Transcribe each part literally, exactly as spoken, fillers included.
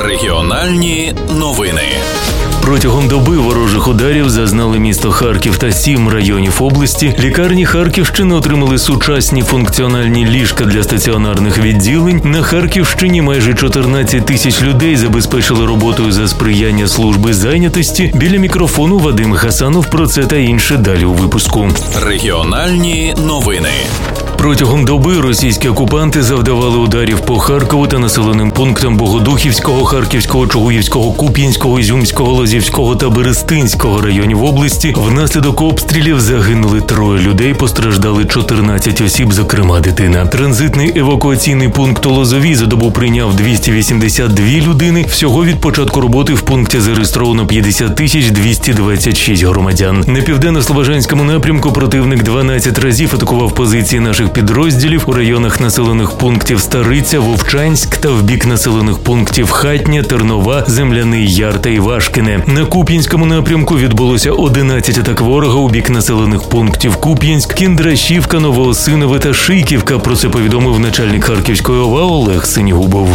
Регіональні новини. Протягом доби ворожих ударів зазнали місто Харків та сім районів області. Лікарні Харківщини отримали сучасні функціональні ліжка для стаціонарних відділень. На Харківщині майже чотирнадцять тисяч людей забезпечили роботою за сприяння служби зайнятості. Біля мікрофону Вадим Гасанов. Про це та інше далі у випуску. Регіональні новини. Протягом доби російські окупанти завдавали ударів по Харкову та населеним пунктам Богодухівського, Харківського, Чугуївського, Куп'янського, Ізюмського, Лозівського та Берестинського районів області. Внаслідок обстрілів загинули троє людей, постраждали чотирнадцять осіб, зокрема дитина. Транзитний евакуаційний пункт у Лозовій за добу прийняв двісті вісімдесят дві людини. Всього від початку роботи в пункті зареєстровано п'ятдесят тисяч двісті двадцять шість громадян. На південно-слобожанському напрямку противник дванадцять разів атакував позиції наших підрозділів у районах населених пунктів Стариця, Вовчанськ та в бік населених пунктів Хатня, Тернова, Земляний Яр та Івашкине. На Куп'янському напрямку відбулося одинадцять атак ворога у бік населених пунктів Куп'янськ, Кіндрашівка, Новоосинове та Шийківка. Про це повідомив начальник Харківської ОВА Олег Синігубов.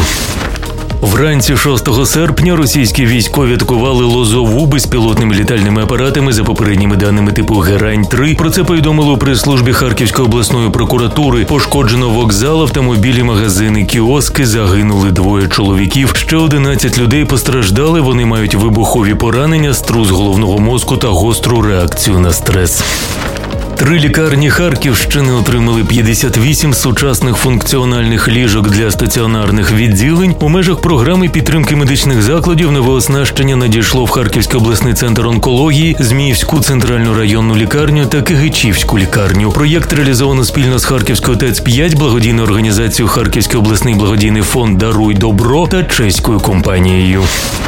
Вранці шостого серпня російські військові атакували Лозову безпілотними літальними апаратами за попередніми даними типу Герань три. Про це повідомили у прес-службі Харківської обласної прокуратури. Пошкоджено вокзал, автомобілі, магазини, кіоски, загинули двоє чоловіків. Ще одинадцять людей постраждали, вони мають вибухові поранення, струс головного мозку та гостру реакцію на стрес. Три лікарні Харківщини отримали п'ятдесят вісім сучасних функціональних ліжок для стаціонарних відділень. У межах програми підтримки медичних закладів нове оснащення надійшло в Харківський обласний центр онкології, Зміївську центральну районну лікарню та Кигичівську лікарню. Проєкт реалізовано спільно з Харківською ТЕЦ п'ять, благодійною організацією Харківський обласний благодійний фонд «Даруй добро» та чеською компанією.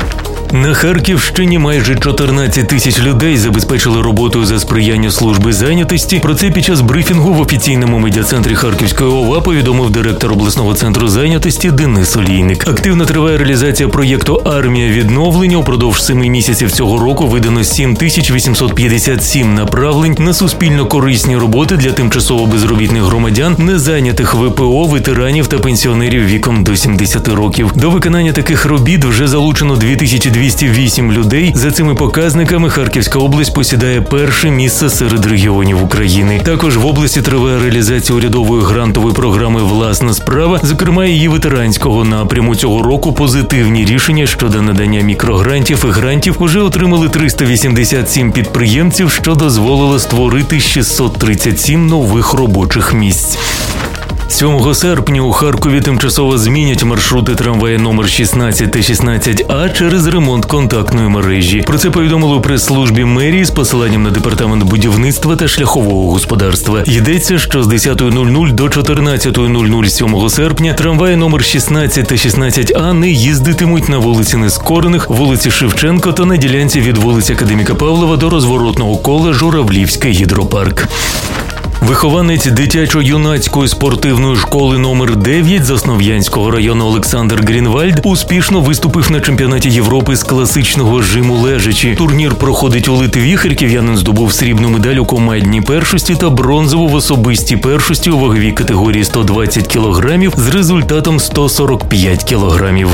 На Харківщині майже чотирнадцять тисяч людей забезпечили роботою за сприяння служби зайнятості. Про це під час брифінгу в офіційному медіа-центрі Харківської ОВА повідомив директор обласного центру зайнятості Денис Олійник. Активно триває реалізація проєкту «Армія відновлення». Упродовж семи місяців цього року видано сім тисяч вісімсот п'ятдесят сім направлень на суспільно-корисні роботи для тимчасово безробітних громадян, незайнятих ВПО, ветеранів та пенсіонерів віком до сімдесят років. До виконання таких робіт вже залучено дві тисячі двісті вісім людей. За цими показниками Харківська область посідає перше місце серед регіонів України. Також в області триває реалізація урядової грантової програми «Власна справа», зокрема її ветеранського напряму. Цього року позитивні рішення щодо надання мікрогрантів і грантів уже отримали триста вісімдесят сім підприємців, що дозволило створити шістсот тридцять сім нових робочих місць. сьомого серпня у Харкові тимчасово змінять маршрути трамвая номер шістнадцять та шістнадцять А через ремонт контактної мережі. Про це повідомили у прес-службі мерії з посиланням на департамент будівництва та шляхового господарства. Йдеться, що з десятої нуль нуль до чотирнадцятої нуль нуль сьомого серпня трамваї номер шістнадцять та шістнадцять А не їздитимуть на вулиці Нескорених, вулиці Шевченко та на ділянці від вулиці Академіка Павлова до розворотного кола Журавлівський гідропарк. Вихованець дитячо-юнацької спортивної школи номер дев'ять Заснов'янського району Олександр Грінвальд успішно виступив на чемпіонаті Європи з класичного жиму лежачі. Турнір проходить у Литві. Харків'янин здобув срібну медаль у командній першості та бронзову в особистій першості у ваговій категорії сто двадцять кілограмів з результатом сто сорок п'ять кілограмів.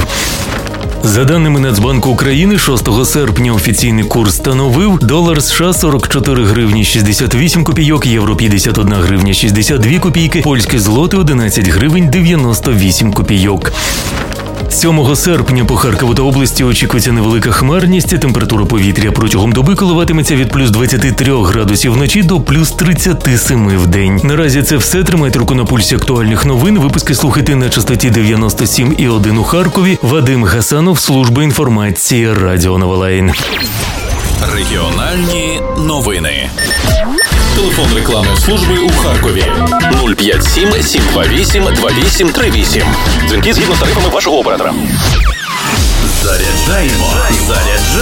За даними Нацбанку України, шостого серпня офіційний курс становив долар США сорок чотири гривні шістдесят вісім копійок, євро п'ятдесят одна гривня шістдесят дві копійки, польські злоти одинадцять гривень дев'яносто вісім копійок. сьомого серпня по Харкову та області очікується невелика хмарність. Температура повітря протягом доби коливатиметься від плюс двадцяти трьох градусів вночі до плюс тридцяти семи в день. Наразі це все. Тримайте руку на пульсі актуальних новин. Випуски слухайте на частоті дев'яносто сім і один у Харкові. Вадим Гасанов, служба інформації, Радіо Новолайн. Регіональні новини. Телефон рекламної служби у Харкові нуль п'ять сім сім два вісім два вісім три вісім. Дзвінки згідно з тарифами вашого оператора. Заряджаємо. Заряджаємо.